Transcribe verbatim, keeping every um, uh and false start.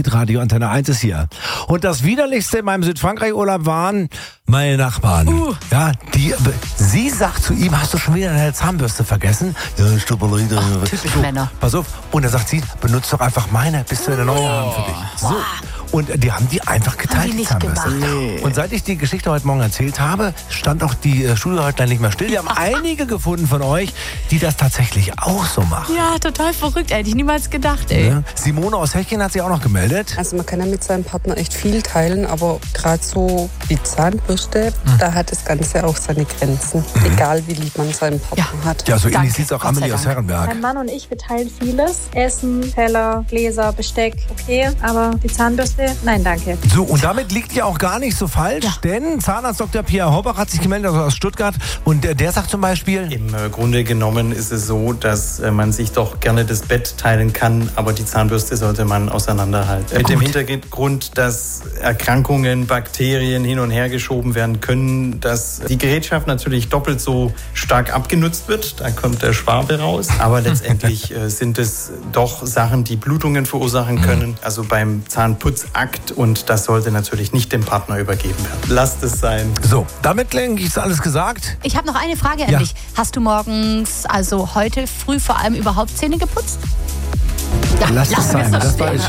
Hitradio Antenne eins ist hier. Und das Widerlichste in meinem Südfrankreich-Urlaub waren meine Nachbarn. Uh. Ja, die, sie sagt zu ihm, hast du schon wieder deine Zahnbürste vergessen? Ja, ich glaube, Leute. Oh, typisch Männer. Pass auf. Und dann sagt sie, benutzt doch einfach meine, bis wir eine neue haben für dich. So. Wow. Und die haben die einfach geteilt, die die Zahnbürste. nee. Und seit ich die Geschichte heute Morgen erzählt habe, stand auch die Schulhäutlein nicht mehr still. Wir haben einige gefunden von euch, die das tatsächlich auch so machen. Ja, total verrückt. Hätte ich niemals gedacht, ey. Ja. Simone aus Hechingen hat sich auch noch gemeldet. Also man kann ja mit seinem Partner echt viel teilen, aber gerade so die Zahnbürste, mhm. da hat das Ganze auch seine Grenzen. Mhm. Egal wie lieb man seinen Partner ja. hat. Ja, so ähnlich sieht es auch Amelie aus Herrenberg. Mein Mann und ich, wir teilen vieles. Essen, Teller, Gläser, Besteck, okay. Aber die Zahnbürste, nein, danke. So, und damit liegt ja auch gar nicht so falsch, ja. denn Zahnarzt Doktor Pierre Horbach hat sich gemeldet aus Stuttgart und der, der sagt zum Beispiel... Im äh, Grunde genommen ist es so, dass äh, man sich doch gerne das Bett teilen kann, aber die Zahnbürste sollte man auseinanderhalten. Ja, Mit dem Hintergrund, dass Erkrankungen, Bakterien hin und her geschoben werden können, dass die Gerätschaft natürlich doppelt so stark abgenutzt wird, da kommt der Schwabe raus, aber letztendlich äh, sind es doch Sachen, die Blutungen verursachen können, also beim Zahnputzakt, und das sollte natürlich nicht dem Partner übergeben werden. Lasst es sein. So, damit denke ich, ist alles gesagt. Ich habe noch eine Frage an ja. dich. Hast du morgens, also heute früh vor allem überhaupt Zähne geputzt? Ja, lass es sein. Das war ich.